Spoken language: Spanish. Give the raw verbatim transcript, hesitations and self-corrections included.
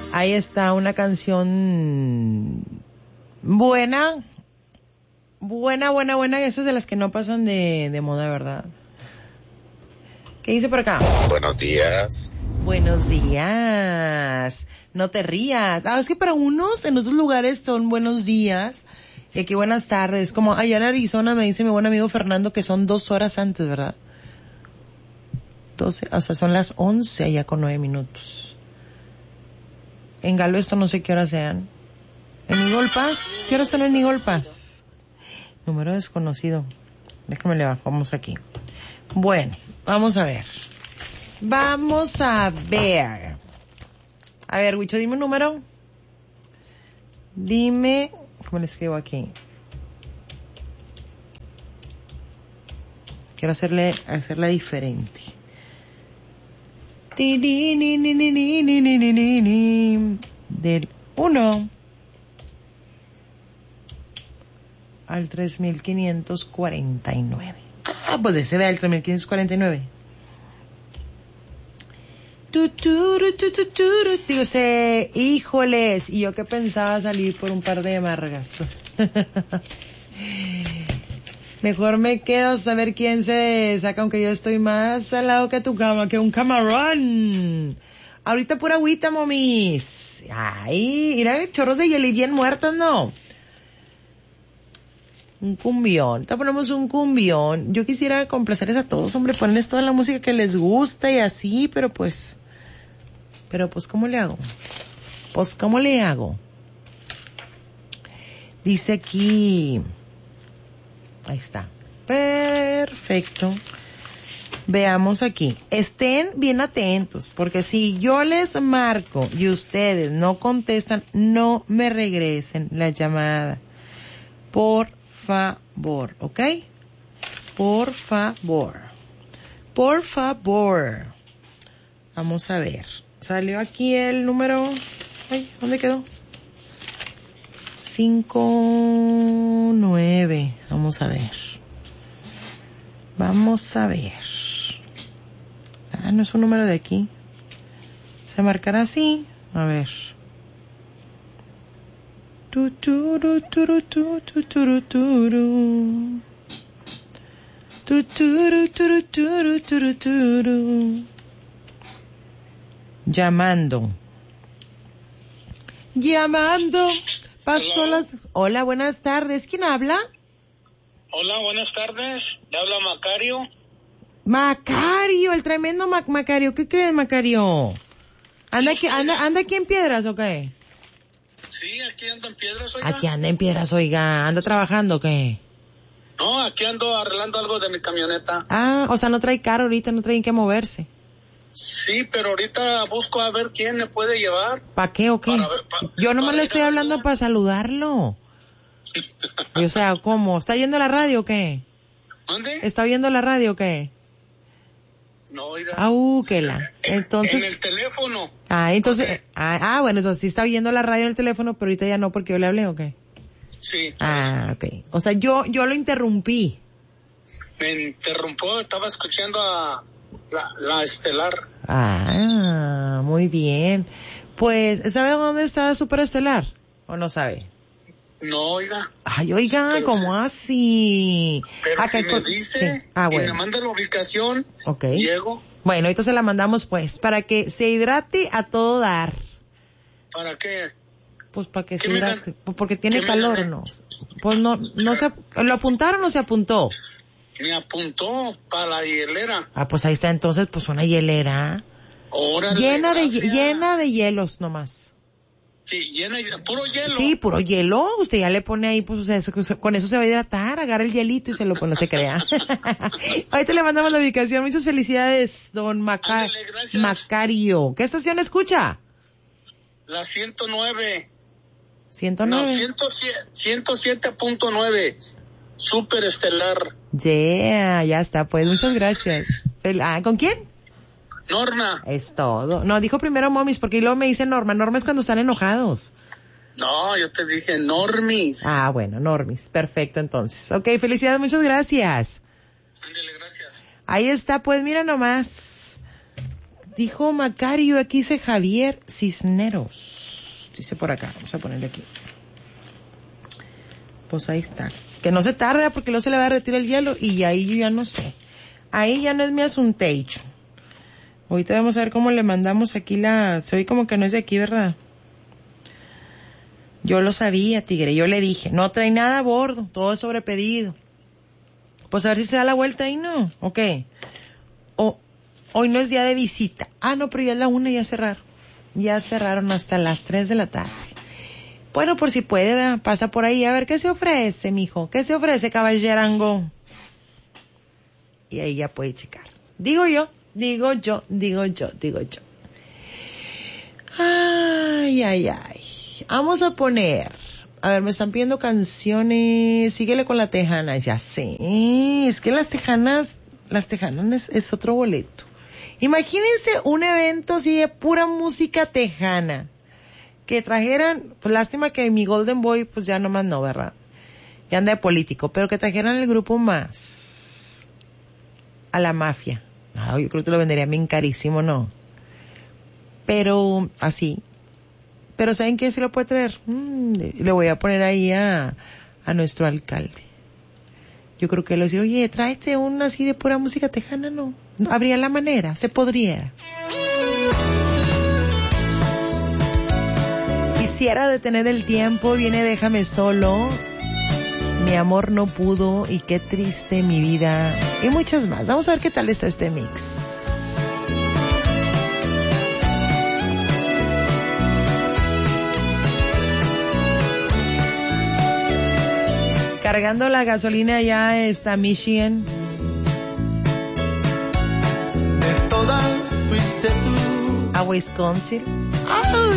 Ahí está una canción buena, buena, buena, buena. Esas de las que no pasan de, de moda, ¿verdad? ¿Qué dice por acá? Buenos días. Buenos días. No te rías. Ah, es que para unos en otros lugares son buenos días y aquí buenas tardes. Como allá en Arizona me dice mi buen amigo Fernando que son dos horas antes, ¿verdad? doce, o sea, son las once allá con nueve minutos. En Galveston no sé qué horas sean. ¿En Eagle Pass? ¿Qué horas son en Eagle Pass? Número desconocido. Déjame le bajamos aquí. Bueno, vamos a ver. Vamos a ver. A ver, Huicho, dime un número. Dime, ¿cómo le escribo aquí? Quiero hacerle, hacerla diferente. Del uno al tres mil quinientos cuarenta y nueve. Ah, pues ese ve al tres mil quinientos cuarenta y nueve. Tu, tu, tu, tu, tu, digo, sé, híjoles, y yo que pensaba salir por un par de margas. Mejor me quedo hasta ver quién se saca, aunque yo estoy más al lado que tu cama, que un camarón. Ahorita pura agüita, momis. Ay, mira, chorros de hielo y bien muertas, ¿no? Un cumbión. Ahorita ponemos un cumbión. Yo quisiera complacerles a todos, hombre, ponerles toda la música que les gusta y así, pero pues... Pero pues, ¿cómo le hago? Pues, ¿cómo le hago? Dice aquí... Ahí está. Perfecto. Veamos aquí. Estén bien atentos, porque si yo les marco y ustedes no contestan, no me regresen la llamada. Por favor, ¿ok? Por favor. Por favor. Vamos a ver. Salió aquí el número... Ay, ¿dónde quedó? cinco nueve. Vamos a ver. Vamos a ver. Ah, no es un número de aquí. ¿Se marcará así? A ver. Tu, turu, turu, tu, tu, turu, turu. Tu, turu, turu, turu, turu, turu. Llamando. Llamando. Pasó las... Hola, buenas tardes. ¿Quién habla? Hola, buenas tardes. Le habla Macario. Macario, el tremendo Mac Macario. ¿Qué crees, Macario? ¿Anda aquí, anda, anda aquí en Piedras o qué? Sí, aquí ando en Piedras, oiga. Aquí anda en Piedras, oiga. ¿Anda trabajando o qué? No, aquí ando arreglando algo de mi camioneta. Ah, o sea, no trae carro ahorita, no traen que moverse. Sí, pero ahorita busco a ver quién me puede llevar. ¿Para qué o qué? Ver, pa, Yo nomás le estoy hablando para saludarlo. Y, o sea, ¿cómo? ¿Está yendo a la radio o qué? ¿Dónde? ¿Está oyendo la radio o qué? No, oiga. Ah, uh, que la. Entonces. En el teléfono. Ah, entonces. Ah, ah, bueno, entonces sí está oyendo la radio en el teléfono, pero ahorita ya no porque yo le hablé o qué. Sí. Ah, ok. O sea, yo, yo lo interrumpí. Me interrumpió, estaba escuchando a la, la Estelar. Ah, muy bien. Pues, ¿sabe dónde está Superestelar? ¿O no sabe? No, oiga. Ay, oiga, pero ¿cómo si, así? Pero Acá si me dice, ¿qué? Ah, bueno. Y me manda la ubicación, okay. Llego. Bueno, ahorita se la mandamos pues, para que se hidrate a todo dar. ¿Para qué? Pues para que se hidrate, pues porque tiene calor, ¿no? Pues no, no se, ¿lo apuntaron o se apuntó? Me apuntó para la hielera. Ah, pues ahí está entonces, pues una hielera. Órale, llena de, gracias. llena de hielos nomás. Sí, llena de puro hielo. Sí, puro hielo. Usted ya le pone ahí, pues, o sea, con eso se va a hidratar. Agarra el hielito y se lo pone, no se crea. Ahorita le mandamos la ubicación. Muchas felicidades, don Maca- Ándale, Macario. ¿Qué estación escucha? La ciento nueve. ¿ciento nueve? No, ciento siete punto nueve. Super Estelar. Yeah, ya está, pues. Muchas gracias. Ah, ¿con quién? Norma. Es todo. No, dijo primero Momis, porque luego me dice Norma. Norma es cuando están enojados. No, yo te dije Normis. Ah, bueno, Normis. Perfecto, entonces. Ok, felicidades, muchas gracias. Ándale, gracias. Ahí está, pues, mira nomás. Dijo Macario, aquí dice Javier Cisneros. dice por acá, vamos a ponerle aquí. Pues ahí está. Que no se tarde porque luego se le va a retirar el hielo y ahí yo ya no sé. Ahí ya no es mi asuntecho. Ahorita vamos a ver cómo le mandamos aquí la... Se oye como que no es de aquí, ¿verdad? Yo lo sabía, tigre. Yo le dije, no trae nada a bordo. Todo es sobrepedido. Pues a ver si se da la vuelta ahí, ¿no? ¿O qué? O, hoy no es día de visita. Ah, no, pero ya es la una y ya cerraron. Ya cerraron hasta las tres de la tarde. Bueno, por si puede, ¿verdad? Pasa por ahí. A ver, ¿qué se ofrece, mijo? ¿Qué se ofrece, caballerango? Y ahí ya puede checar. Digo yo. Digo yo, digo yo, digo yo. Ay, ay, ay. Vamos a poner. A ver, me están pidiendo canciones. Síguele con la tejana. Ya sé. Es que las tejanas, las tejanas es, es otro boleto. Imagínense un evento así de pura música tejana. Que trajeran, pues lástima que mi Golden Boy, pues ya nomás no, ¿verdad? Ya anda de político. Pero que trajeran el grupo más. A la mafia. Ah, yo creo que lo vendería bien carísimo, ¿no? Pero, así. Pero ¿saben quién se lo puede traer? Mm, le, le voy a poner ahí a, a nuestro alcalde. Yo creo que le voy a decir, oye, tráete una así de pura música tejana, ¿no? Habría la manera, se podría. Quisiera detener el tiempo, viene Déjame Solo. Mi amor no pudo y qué triste mi vida y muchas más. Vamos a ver qué tal está este mix. Cargando la gasolina ya está Michigan. De todas fuiste tú. A Wisconsin. ¡Ay!